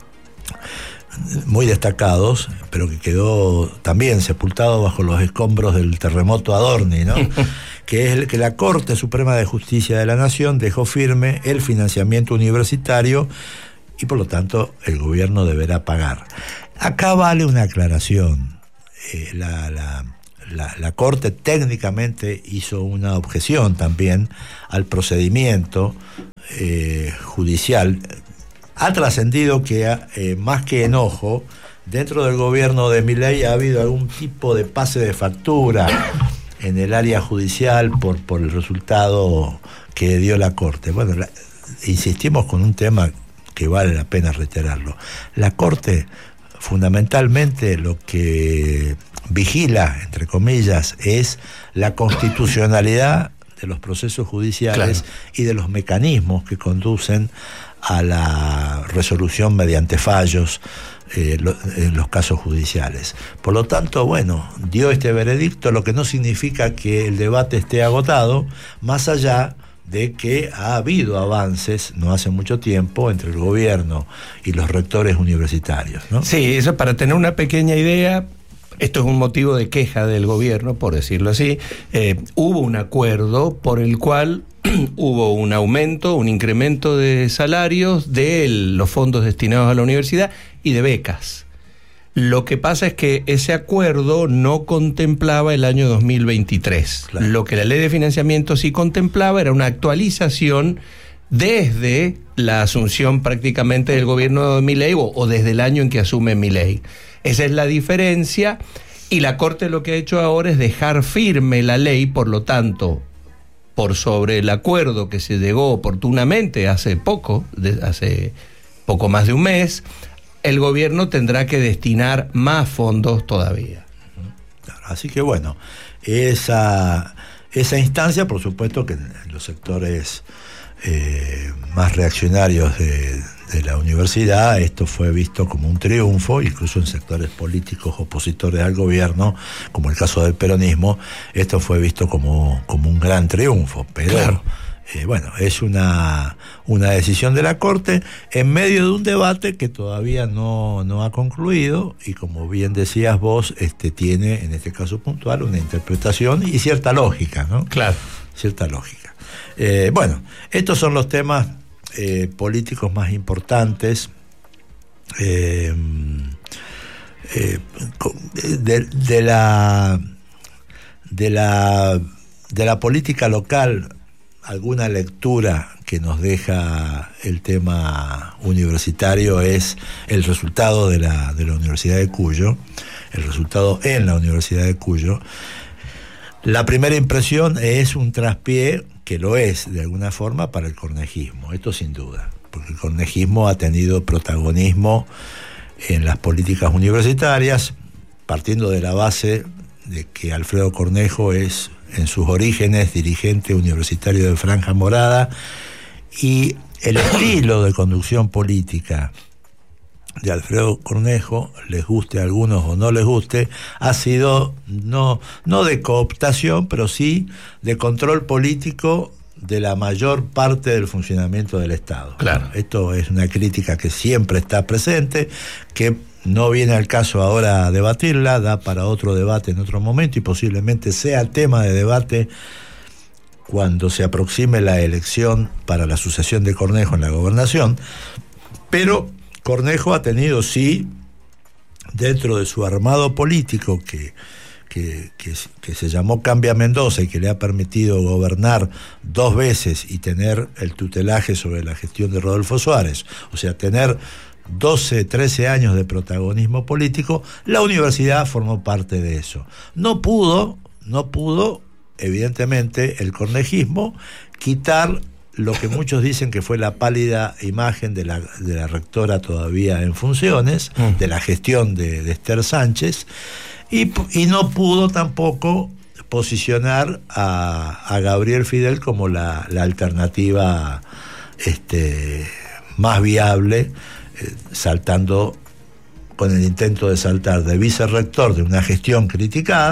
muy destacados, pero que quedó también sepultado bajo los escombros del terremoto Adorni, ¿no? Que es el que la Corte Suprema de Justicia de la Nación dejó firme el financiamiento universitario y por lo tanto el gobierno deberá pagar. Acá vale una aclaración. Eh, la, la, la, la Corte técnicamente hizo una objeción también al procedimiento eh, judicial. Ha trascendido que, eh, más que enojo, dentro del gobierno de Milei ha habido algún tipo de pase de factura en el área judicial por, por el resultado que dio la Corte. Bueno, la, insistimos con un tema que vale la pena reiterarlo. La Corte, fundamentalmente, lo que vigila, entre comillas, es la constitucionalidad de los procesos judiciales, claro, y de los mecanismos que conducen a la resolución mediante fallos eh, lo, en los casos judiciales. Por lo tanto, bueno, dio este veredicto, lo que no significa que el debate esté agotado, más allá de que ha habido avances no hace mucho tiempo entre el gobierno y los rectores universitarios, ¿no? Sí, eso para tener una pequeña idea. Esto es un motivo de queja del gobierno, por decirlo así. Eh, hubo un acuerdo por el cual hubo un aumento, un incremento de salarios de los fondos destinados a la universidad y de becas. Lo que pasa es que ese acuerdo no contemplaba el año dos mil veintitrés. Claro. Lo que la ley de financiamiento sí contemplaba era una actualización desde la asunción prácticamente del gobierno de Milei o, o desde el año en que asume Milei. Esa es la diferencia, y la Corte lo que ha hecho ahora es dejar firme la ley. Por lo tanto, por sobre el acuerdo que se llegó oportunamente hace poco, de, hace poco más de un mes, el gobierno tendrá que destinar más fondos todavía. Claro, así que bueno, esa, esa instancia, por supuesto que en los sectores eh, más reaccionarios de, de la universidad, esto fue visto como un triunfo, incluso en sectores políticos opositores al gobierno, como el caso del peronismo, esto fue visto como, como un gran triunfo, pero claro. eh, bueno, es una, una decisión de la Corte en medio de un debate que todavía no, no ha concluido, y como bien decías vos, este tiene, en este caso puntual, una interpretación y cierta lógica, ¿no? Claro. Cierta lógica. Eh, bueno, estos son los temas Eh, políticos más importantes eh, eh, de, de la de la de la política local. Alguna lectura que nos deja el tema universitario es el resultado de la de la Universidad de Cuyo, el resultado en la Universidad de Cuyo. La primera impresión es un traspié, que lo es de alguna forma, para el cornejismo, esto sin duda, porque el cornejismo ha tenido protagonismo en las políticas universitarias, partiendo de la base de que Alfredo Cornejo es, en sus orígenes, dirigente universitario de Franja Morada, y el estilo de conducción política de Alfredo Cornejo, les guste a algunos o no les guste, ha sido no, no de cooptación, pero sí de control político de la mayor parte del funcionamiento del Estado. Claro. Esto es una crítica que siempre está presente, que no viene al caso ahora debatirla, da para otro debate en otro momento, y posiblemente sea tema de debate cuando se aproxime la elección para la sucesión de Cornejo en la gobernación. Pero Cornejo ha tenido, sí, dentro de su armado político que, que, que, que se llamó Cambia Mendoza y que le ha permitido gobernar dos veces y tener el tutelaje sobre la gestión de Rodolfo Suárez, o sea, tener doce, trece años de protagonismo político, la universidad formó parte de eso. No pudo, no pudo, evidentemente, el cornejismo quitar lo que muchos dicen que fue la pálida imagen de la, de la rectora todavía en funciones, mm. de la gestión de, de Esther Sánchez, y, y no pudo tampoco posicionar a, a Gabriel Fidel como la, la alternativa este, más viable, eh, saltando, con el intento de saltar de vicerrector de una gestión criticada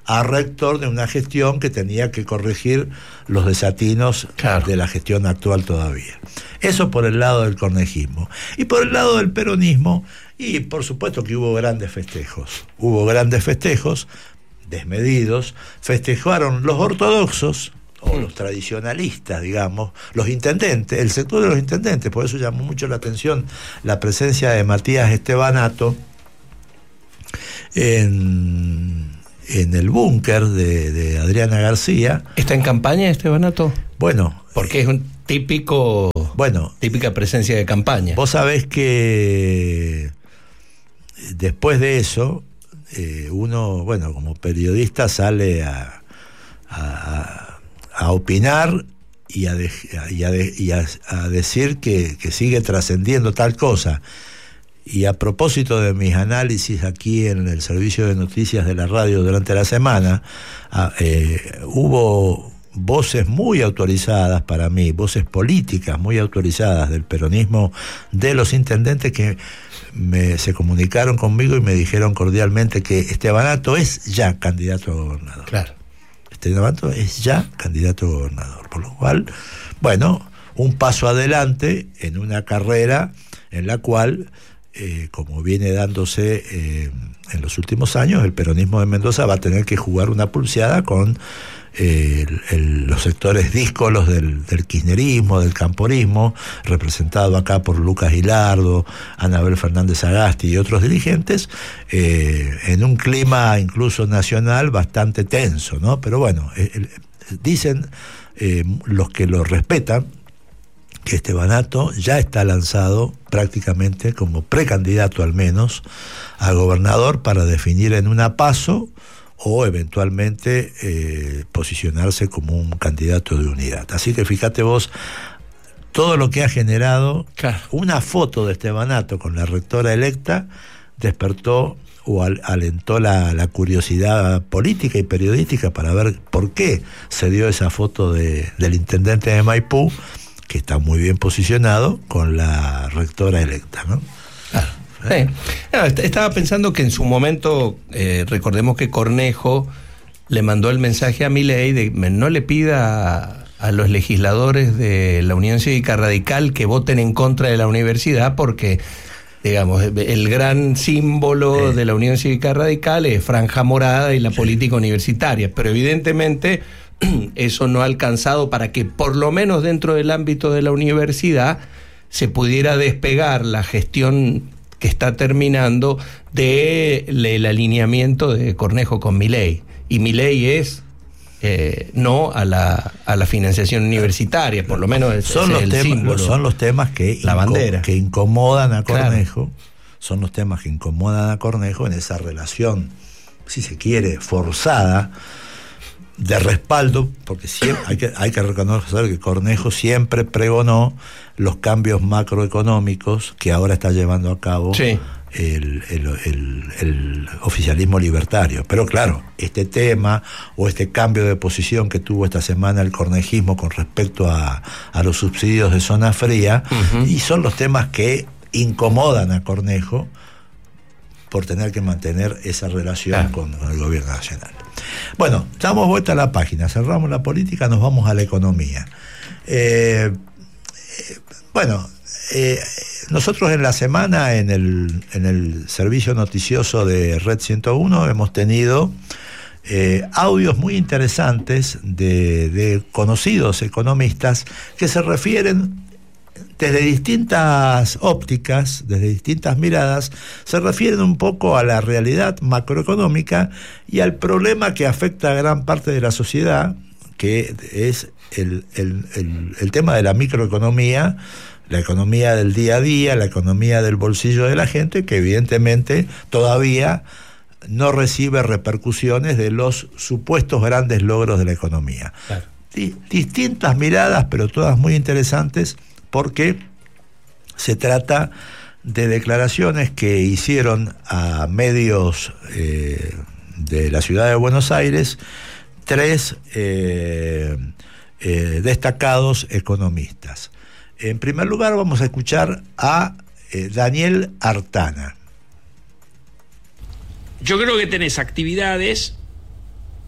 a rector de una gestión que tenía que corregir los desatinos claro. de la gestión actual todavía. Eso por el lado del cornejismo. Y por el lado del peronismo, y por supuesto que hubo grandes festejos. Hubo grandes festejos, desmedidos, festejaron los ortodoxos, o los tradicionalistas, digamos, los intendentes, el sector de los intendentes. Por eso llamó mucho la atención la presencia de Matías Estebanato en, en el búnker de, de Adriana García. ¿Está en campaña Estebanato? Bueno, porque es un típico, bueno, típica presencia de campaña. Vos sabés que después de eso, eh, uno, bueno, como periodista sale a, a a opinar y a, de, y a, de, y a, a decir que, que sigue trascendiendo tal cosa. Y a propósito de mis análisis aquí en el servicio de noticias de la radio durante la semana, a, eh, hubo voces muy autorizadas para mí, voces políticas muy autorizadas del peronismo de los intendentes que me, se comunicaron conmigo y me dijeron cordialmente que Estebanato es ya candidato a gobernador. Claro. Estebanato es ya candidato a gobernador, por lo cual, bueno, un paso adelante en una carrera en la cual, eh, como viene dándose eh, en los últimos años, el peronismo de Mendoza va a tener que jugar una pulseada con eh, el, el, los sectores díscolos del, del kirchnerismo, del camporismo, representado acá por Lucas Gilardo, Anabel Fernández Agasti y otros dirigentes, eh, en un clima incluso nacional bastante tenso, ¿no? Pero bueno, eh, eh, dicen eh, los que lo respetan que Estebanato ya está lanzado prácticamente como precandidato al menos a gobernador para definir en una PASO o eventualmente eh, posicionarse como un candidato de unidad. Así que fíjate vos, todo lo que ha generado, claro. Una foto de Estebanato con la rectora electa despertó o al, alentó la, la curiosidad política y periodística para ver por qué se dio esa foto de, del intendente de Maipú, que está muy bien posicionado, con la rectora electa, ¿no? Claro. Sí. No, estaba pensando que en su momento, eh, recordemos que Cornejo le mandó el mensaje a Milei de no le pida a, a los legisladores de la Unión Cívica Radical que voten en contra de la universidad porque, digamos, el gran símbolo eh. de la Unión Cívica Radical es franja morada y la sí. política universitaria, pero evidentemente eso no ha alcanzado para que por lo menos dentro del ámbito de la universidad se pudiera despegar la gestión que está terminando del alineamiento de Cornejo con Milei. Y Milei es eh, no a la, a la financiación universitaria, por lo menos es, son, es los el temas, símbolo, son los temas que, la bandera. que incomodan a Cornejo, claro. Son los temas que incomodan a Cornejo en esa relación, si se quiere, forzada, de respaldo, porque siempre hay que, hay que reconocer que Cornejo siempre pregonó los cambios macroeconómicos que ahora está llevando a cabo sí. el, el, el, el oficialismo libertario. Pero claro, este tema o este cambio de posición que tuvo esta semana el cornejismo con respecto a, a los subsidios de zona fría, uh-huh. y son los temas que incomodan a Cornejo por tener que mantener esa relación ah. con, con el gobierno nacional. Bueno, damos vuelta a la página, cerramos la política, nos vamos a la economía. Eh, eh, bueno, eh, nosotros en la semana en el, en el servicio noticioso de Red ciento uno hemos tenido eh, audios muy interesantes de, de conocidos economistas que se refieren desde distintas ópticas, desde distintas miradas, se refieren un poco a la realidad macroeconómica y al problema que afecta a gran parte de la sociedad, que es el, el, el, el tema de la microeconomía, la economía del día a día, la economía del bolsillo de la gente, que evidentemente todavía no recibe repercusiones de los supuestos grandes logros de la economía. Claro. Di- distintas miradas, pero todas muy interesantes, porque se trata de declaraciones que hicieron a medios eh, de la ciudad de Buenos Aires tres eh, eh, destacados economistas. En primer lugar vamos a escuchar a eh, Daniel Artana. Yo creo que tenés actividades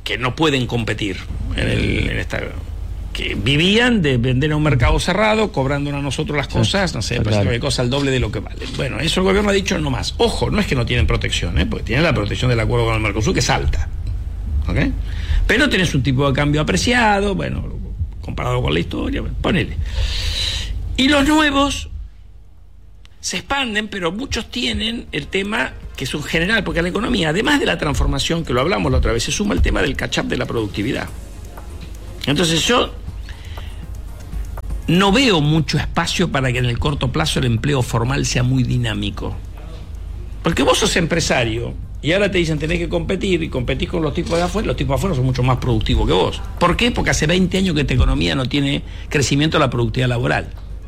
que no pueden competir en, el, en esta... que vivían de vender a un mercado cerrado, cobrándonos a nosotros las cosas, no sé, claro. parece que hay cosas al doble de lo que vale. Bueno, eso el gobierno ha dicho no más. Ojo, no es que no tienen protección, ¿eh? Porque tienen la protección del acuerdo con el Mercosur, que es alta. ¿Ok? Pero tenés un tipo de cambio apreciado, bueno, comparado con la historia, bueno, ponele. Y los nuevos se expanden, pero muchos tienen el tema que es un general, porque a la economía, además de la transformación, que lo hablamos la otra vez, se suma el tema del catch-up de la productividad. Entonces yo no veo mucho espacio para que en el corto plazo el empleo formal sea muy dinámico. Porque vos sos empresario y ahora te dicen tenés que competir y competís con los tipos de afuera, los tipos de afuera son mucho más productivos que vos. ¿Por qué? Porque hace veinte años que esta economía no tiene crecimiento de la productividad laboral.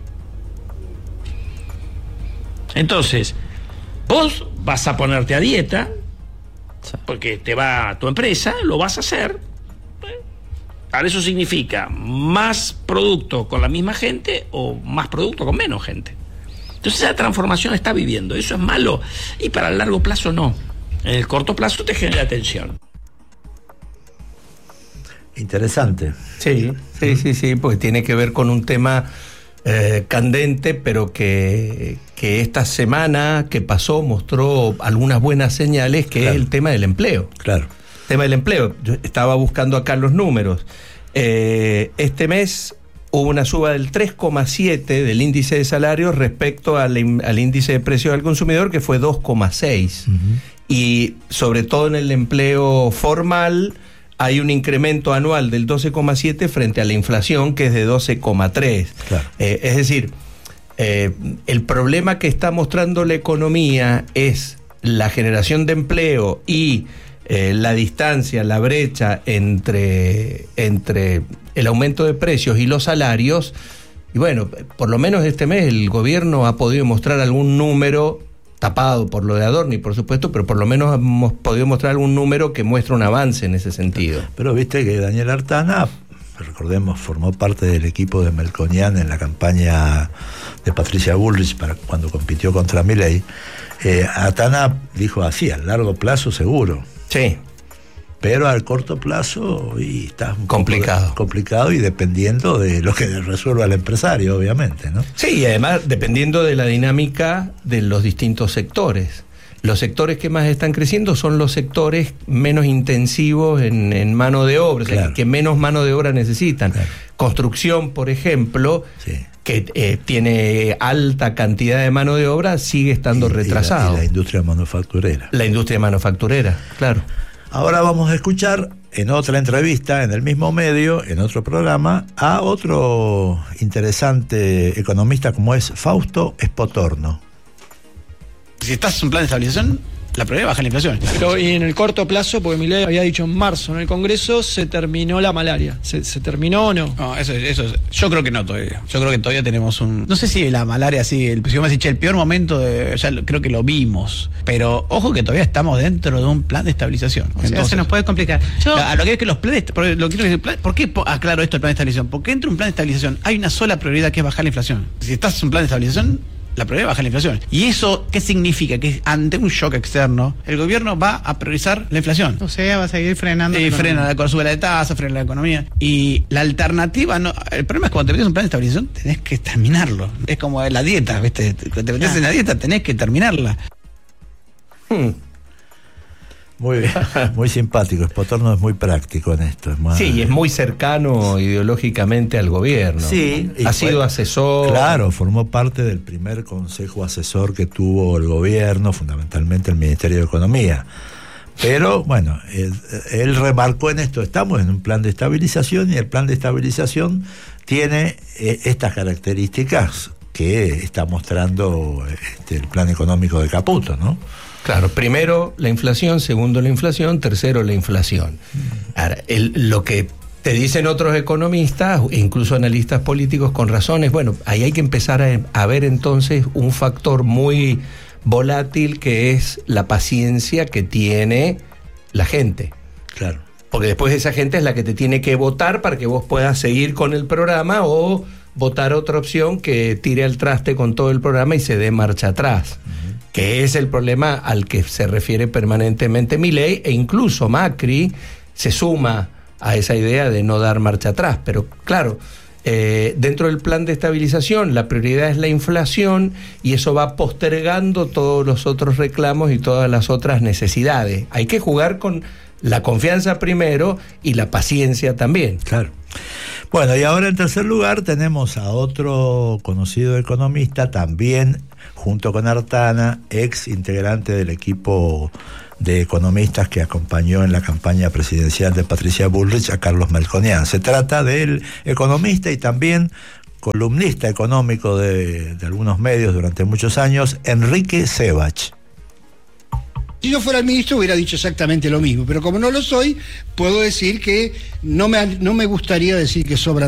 Entonces, vos vas a ponerte a dieta porque te va a tu empresa, lo vas a hacer. Ahora eso significa más producto con la misma gente o más producto con menos gente. Entonces esa transformación está viviendo. Eso es malo y para el largo plazo no. En el corto plazo te genera tensión. Interesante. Sí, sí, sí, sí, porque tiene que ver con un tema eh, candente, pero que, que esta semana que pasó mostró algunas buenas señales, que claro. es el tema del empleo. Claro. Tema del empleo. Yo estaba buscando acá los números. Eh, este mes hubo una suba del tres coma siete del índice de salarios respecto al, al índice de precios al consumidor, que fue dos coma seis. Uh-huh. Y sobre todo en el empleo formal hay un incremento anual del doce coma siete frente a la inflación, que es de doce coma tres. Claro. Eh, es decir, eh, el problema que está mostrando la economía es la generación de empleo y Eh, la distancia, la brecha entre, entre el aumento de precios y los salarios. Y bueno, por lo menos este mes el gobierno ha podido mostrar algún número, tapado por lo de Adorni, por supuesto, pero por lo menos hemos podido mostrar algún número que muestra un avance en ese sentido. Pero viste que Daniel Artana, recordemos, formó parte del equipo de Melconian en la campaña de Patricia Bullrich para cuando compitió contra Milei. eh, Artana dijo así, a largo plazo seguro. Sí. Pero al corto plazo y está un complicado. Poco complicado y dependiendo de lo que resuelva el empresario, obviamente, ¿no? Sí, y además dependiendo de la dinámica de los distintos sectores. Los sectores que más están creciendo son los sectores menos intensivos en, en mano de obra, claro. o sea, que menos mano de obra necesitan. Claro. Construcción, por ejemplo, sí. que eh, tiene alta cantidad de mano de obra, sigue estando y, retrasado. Y la, y la industria manufacturera. La industria manufacturera, claro. Ahora vamos a escuchar en otra entrevista, en el mismo medio, en otro programa, a otro interesante economista como es Fausto Espotorno. Si estás en un plan de estabilización, la prioridad es bajar la inflación. Pero y en el corto plazo, porque Milei había dicho en marzo en el Congreso, se terminó la malaria. ¿Se, se terminó o no? No, eso, eso yo creo que no todavía. Yo creo que todavía tenemos un... No sé si la malaria, sí, el, si vos me decís, el peor momento, de, ya lo, creo que lo vimos. Pero ojo que todavía estamos dentro de un plan de estabilización. O sea, Entonces, se nos puede complicar. Yo... A lo que es que los planes... Lo quiero decir, ¿por qué aclaro esto del plan de estabilización? Porque dentro de un plan de estabilización hay una sola prioridad, que es bajar la inflación. Si estás en un plan de estabilización, la prioridad es bajar la inflación. ¿Y eso qué significa? Que ante un shock externo, el gobierno va a priorizar la inflación. O sea, va a seguir frenando. Y frena la sube la de tasa, frena la economía. Y la alternativa, no, el problema es que cuando te metes un plan de estabilización, tenés que terminarlo. Es como la dieta, ¿viste? Cuando te metes claro. en la dieta, tenés que terminarla. Hmm. Muy bien, muy simpático. Espotorno es muy práctico en esto. Es más... Sí, y es muy cercano ideológicamente al gobierno. Sí. Ha sido fue, asesor. Claro, formó parte del primer consejo asesor que tuvo el gobierno, fundamentalmente el Ministerio de Economía. Pero, bueno, él, él remarcó en esto, estamos en un plan de estabilización y el plan de estabilización tiene eh, estas características que está mostrando este, el plan económico de Caputo, ¿no? Claro, primero la inflación, segundo la inflación, tercero la inflación. Ahora, el, lo que te dicen otros economistas, e incluso analistas políticos con razones, bueno, ahí hay que empezar a, a ver entonces un factor muy volátil que es la paciencia que tiene la gente. Claro. Porque después esa gente es la que te tiene que votar para que vos puedas seguir con el programa o votar otra opción que tire al traste con todo el programa y se dé marcha atrás. Uh-huh. Que es el problema al que se refiere permanentemente Milei e incluso Macri se suma a esa idea de no dar marcha atrás. Pero claro, eh, dentro del plan de estabilización la prioridad es la inflación y eso va postergando todos los otros reclamos y todas las otras necesidades. Hay que jugar con la confianza primero y la paciencia también. Claro. Bueno, y ahora en tercer lugar tenemos a otro conocido economista, también junto con Artana, ex integrante del equipo de economistas que acompañó en la campaña presidencial de Patricia Bullrich a Carlos Melconian. Se trata del economista y también columnista económico de, de algunos medios durante muchos años, Enrique Sebach. Si yo fuera el ministro hubiera dicho exactamente lo mismo, pero como no lo soy, puedo decir que no me, no me gustaría decir que sobra